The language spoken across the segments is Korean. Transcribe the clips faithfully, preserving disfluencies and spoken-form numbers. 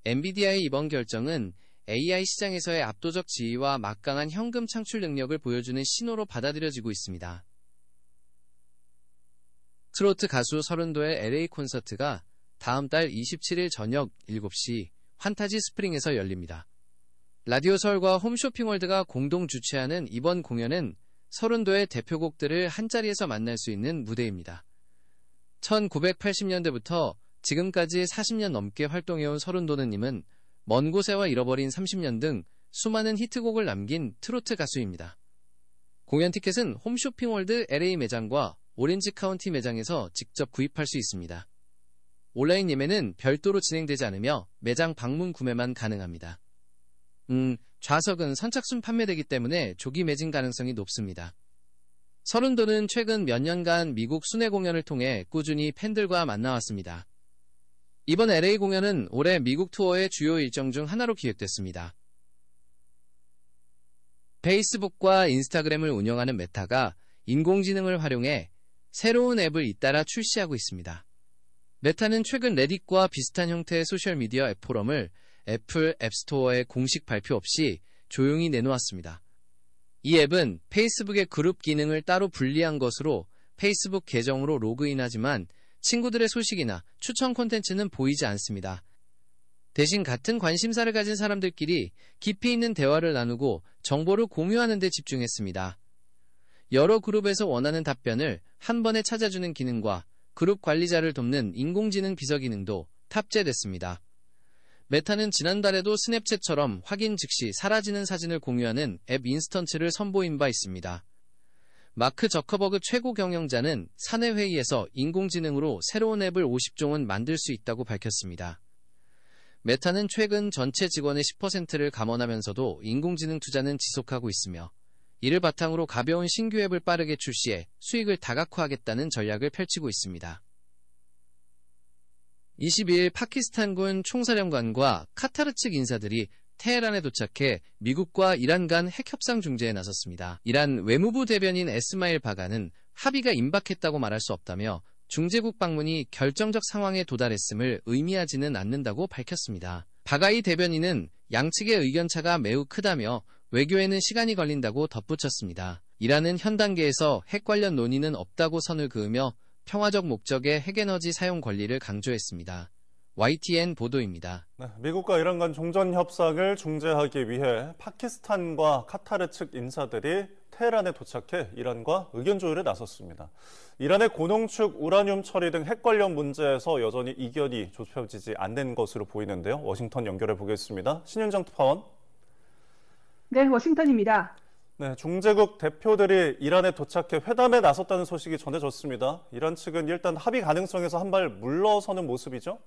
엔비디아의 이번 결정은 에이아이 시장에서의 압도적 지위와 막강한 현금 창출 능력을 보여주는 신호로 받아들여지고 있습니다. 트로트 가수 서른도의 엘에이 콘서트가 다음 달 이십칠일 저녁 일곱 시 환타지 스프링에서 열립니다. 라디오 서울과 홈쇼핑월드가 공동 주최하는 이번 공연은 서른도의 대표곡들을 한자리에서 만날 수 있는 무대입니다. 천구백팔십 년대부터 지금까지 사십 년 넘게 활동해온 서른도느님은 먼 곳에와 잃어버린 삼십 년 등 수많은 히트곡을 남긴 트로트 가수입니다. 공연 티켓은 홈쇼핑월드 엘에이 매장과 오렌지 카운티 매장에서 직접 구입할 수 있습니다. 온라인 예매는 별도로 진행되지 않으며 매장 방문 구매만 가능합니다. 음, 좌석은 선착순 판매되기 때문에 조기 매진 가능성이 높습니다. 서른도는 최근 몇 년간 미국 순회 공연을 통해 꾸준히 팬들과 만나왔습니다. 이번 엘에이 공연은 올해 미국 투어의 주요 일정 중 하나로 기획됐습니다. 페이스북과 인스타그램을 운영하는 메타가 인공지능을 활용해 새로운 앱을 잇따라 출시하고 있습니다. 메타는 최근 레딧과 비슷한 형태의 소셜미디어 앱 포럼을 애플 앱스토어의 공식 발표 없이 조용히 내놓았습니다. 이 앱은 페이스북의 그룹 기능을 따로 분리한 것으로 페이스북 계정으로 로그인하지만 친구들의 소식이나 추천 콘텐츠는 보이지 않습니다. 대신 같은 관심사를 가진 사람들끼리 깊이 있는 대화를 나누고 정보를 공유하는 데 집중했습니다. 여러 그룹에서 원하는 답변을 한 번에 찾아주는 기능과 그룹 관리자를 돕는 인공지능 비서 기능도 탑재됐습니다. 메타는 지난달에도 스냅챗처럼 확인 즉시 사라지는 사진을 공유하는 앱 인스턴트를 선보인 바 있습니다. 마크 저커버그 최고 경영자는 사내 회의에서 인공지능으로 새로운 앱을 오십 종은 만들 수 있다고 밝혔습니다. 메타는 최근 전체 직원의 십 퍼센트를 감원하면서도 인공지능 투자는 지속하고 있으며 이를 바탕으로 가벼운 신규 앱을 빠르게 출시해 수익을 다각화하겠다는 전략을 펼치고 있습니다. 이십이일 파키스탄군 총사령관과 카타르 측 인사들이 테헤란에 도착해 미국과 이란 간 핵협상 중재에 나섰습니다. 이란 외무부 대변인 에스마일 바가는 합의가 임박했다고 말할 수 없다며 중재국 방문이 결정적 상황에 도달했음을 의미하지는 않는다고 밝혔습니다. 바가이 대변인은 양측의 의견차가 매우 크다며 외교에는 시간이 걸린다고 덧붙였습니다. 이란은 현 단계에서 핵 관련 논의는 없다고 선을 그으며 평화적 목적의 핵에너지 사용 권리를 강조했습니다. 와이티엔 보도입니다. 네, 미국과 이란 간 종전 협상을 중재하기 위해 파키스탄과 카타르 측 인사들이 테헤란에 도착해 이란과 의견 조율에 나섰습니다. 이란의 고농축 우라늄 처리 등 핵 관련 문제에서 여전히 이견이 좁혀지지 않는 것으로 보이는데요. 워싱턴 연결해 보겠습니다. 신윤정 특파원. 네, 워싱턴입니다. 네, 중재국 대표들이 이란에 도착해 회담에 나섰다는 소식이 전해졌습니다. 이란 측은 일단 합의 가능성에서 한 발 물러서는 모습이죠?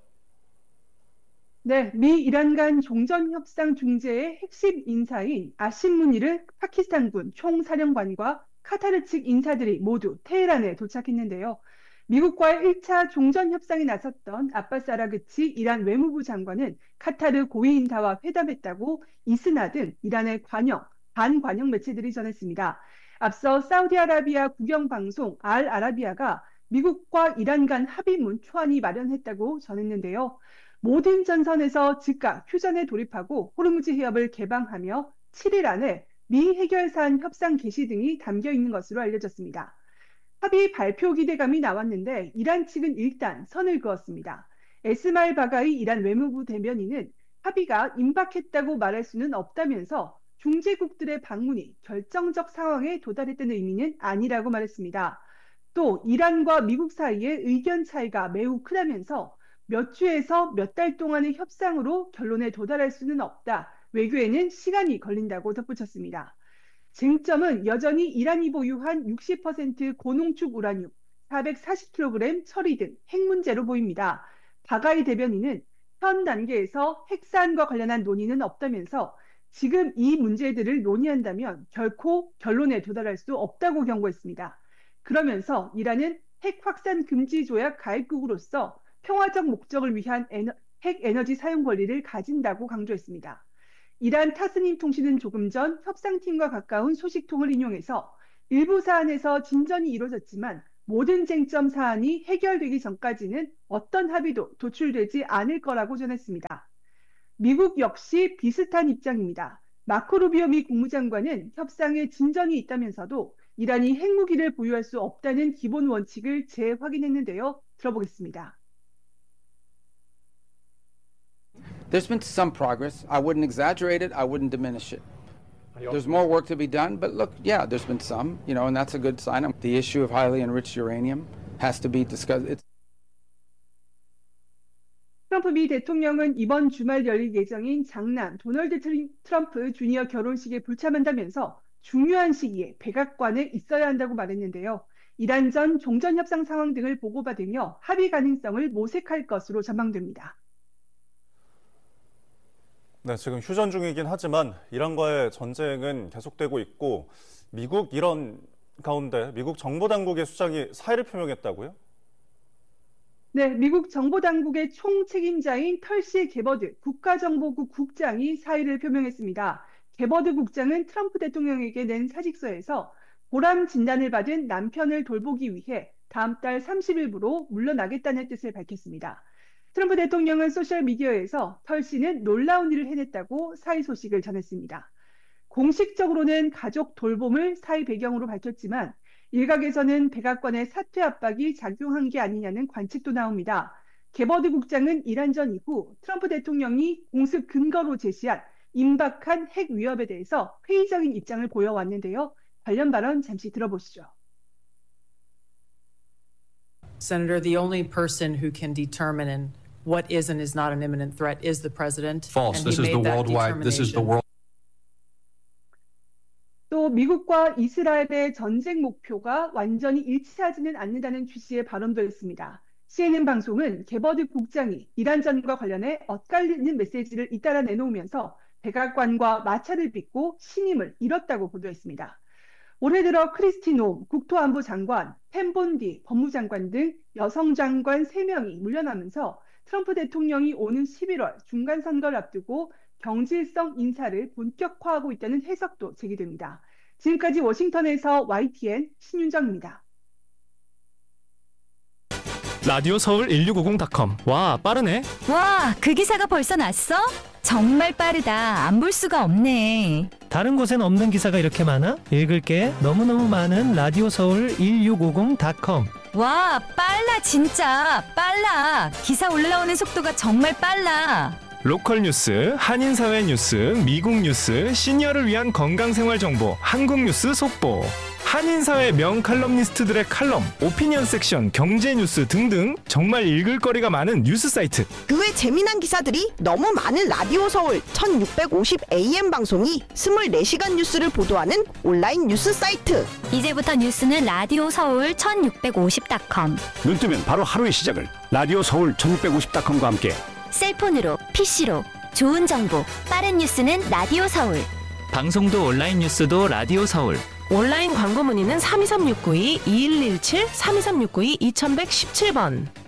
네, 미 이란 간 종전 협상 중재의 핵심 인사인 아심 무니르 파키스탄군 총사령관과 카타르 측 인사들이 모두 테헤란에 도착했는데요. 미국과의 일 차 종전 협상에 나섰던 아바스 아라그치 이란 외무부 장관은 카타르 고위인사와 회담했다고 이스나 등 이란의 관영, 반관영 매체들이 전했습니다. 앞서 사우디아라비아 국영방송 알 아라비아가 미국과 이란 간 합의문 초안이 마련했다고 전했는데요. 모든 전선에서 즉각 휴전에 돌입하고 호르무즈 해협을 개방하며 칠일 안에 미 해결사안 협상 개시 등이 담겨 있는 것으로 알려졌습니다. 합의 발표 기대감이 나왔는데 이란 측은 일단 선을 그었습니다. 에스마일 바가이 이란 외무부 대변인은 합의가 임박했다고 말할 수는 없다면서 중재국들의 방문이 결정적 상황에 도달했다는 의미는 아니라고 말했습니다. 또 이란과 미국 사이의 의견 차이가 매우 크다면서 몇 주에서 몇 달 동안의 협상으로 결론에 도달할 수는 없다. 외교에는 시간이 걸린다고 덧붙였습니다. 쟁점은 여전히 이란이 보유한 육십 퍼센트 고농축 우라늄, 사백사십 킬로그램 처리 등 핵 문제로 보입니다. 바가이 대변인은 현 단계에서 핵사안과 관련한 논의는 없다면서 지금 이 문제들을 논의한다면 결코 결론에 도달할 수 없다고 경고했습니다. 그러면서 이란은 핵 확산 금지 조약 가입국으로서 평화적 목적을 위한 에너, 핵 에너지 사용 권리를 가진다고 강조했습니다. 이란 타스님 통신은 조금 전 협상팀과 가까운 소식통을 인용해서 일부 사안에서 진전이 이루어졌지만 모든 쟁점 사안이 해결되기 전까지는 어떤 합의도 도출되지 않을 거라고 전했습니다. 미국 역시 비슷한 입장입니다. 마코 루비오 미 국무장관은 협상에 진전이 있다면서도 이란이 핵무기를 보유할 수 없다는 기본 원칙을 재확인했는데요. 들어보겠습니다. There's been some progress. I wouldn't exaggerate it. I wouldn't diminish it. There's more work to be done, but look, yeah, there's been some, you know, and that's a good sign. The issue of highly enriched uranium has to be discussed. It's 트럼프 미 대통령은 이번 주말 열릴 예정인 장남 도널드 트럼프 주니어 결혼식에 불참한다면서 중요한 시기에 백악관에 있어야 한다고 말했는데요. 이란 전 종전협상 상황 등을 보고받으며 합의 가능성을 모색할 것으로 전망됩니다. 네, 지금 휴전 중이긴 하지만 이란과의 전쟁은 계속되고 있고 미국 이런 가운데 미국 정보당국의 수장이 사의를 표명했다고요? 네, 미국 정보당국의 총책임자인 털시 게버드 국가정보국 국장이 사의를 표명했습니다. 게버드 국장은 트럼프 대통령에게 낸 사직서에서 보람 진단을 받은 남편을 돌보기 위해 다음 달 삼십 일부로 물러나겠다는 뜻을 밝혔습니다. 트럼프 대통령은 소셜미디어에서 털씨는 놀라운 일을 해냈다고 사의 소식을 전했습니다. 공식적으로는 가족 돌봄을 사의 배경으로 밝혔지만 일각에서는 백악관의 사퇴 압박이 작용한 게 아니냐는 관측도 나옵니다. 게버드 국장은 이란전 이후 트럼프 대통령이 공습 근거로 제시한 임박한 핵 위협에 대해서 회의적인 입장을 보여왔는데요. 관련 발언 잠시 들어보시죠. Senator, the only person who can determine what is and is not an imminent threat is the president. False. This is the worldwide. This is the world. 또 미국과 이스라엘의 전쟁 목표가 완전히 일치하지는 않는다는 취지의 발언도 했습니다. 씨엔엔 방송은 게버드 국장이 이란전과 관련해 엇갈리는 메시지를 잇따라 내놓으면서 백악관과 마찰을 빚고 신임을 잃었다고 보도했습니다. 올해 들어 크리스티 놈 국토안보 장관, 펜 본디 법무장관 등 여성 장관 세 명이 물러나면서 트럼프 대통령이 오는 십일월 중간선거를 앞두고 경질성 인사를 본격화하고 있다는 해석도 제기됩니다. 지금까지 워싱턴에서 와이티엔 신윤정입니다. 라디오 서울 일육오공 닷컴. 와, 빠르네. 와, 그 기사가 벌써 났어? 정말 빠르다. 안 볼 수가 없네. 다른 곳엔 없는 기사가 이렇게 많아? 읽을게. 너무너무 많은 라디오 서울 일육오공 닷컴. 와, 빨라 진짜. 빨라. 기사 올라오는 속도가 정말 빨라. 로컬 뉴스, 한인사회 뉴스, 미국 뉴스, 시니어를 위한 건강생활 정보, 한국 뉴스 속보. 한인사회 명칼럼니스트들의 칼럼, 오피니언 섹션, 경제 뉴스 등등 정말 읽을 거리가 많은 뉴스 사이트. 그 외 재미난 기사들이 너무 많은 라디오 서울 천육백오십 에이엠 방송이 이십사 시간 뉴스를 보도하는 온라인 뉴스 사이트. 이제부터 뉴스는 라디오 서울 천육백오십 닷컴. 눈 뜨면 바로 하루의 시작을 라디오 서울 천육백오십 닷컴과 함께. 셀폰으로, 피시로 좋은 정보, 빠른 뉴스는 라디오 서울. 방송도 온라인 뉴스도 라디오 서울. 온라인 광고 문의는 삼이삼육구이 이일일칠 삼이삼육구이 이천백십칠 번.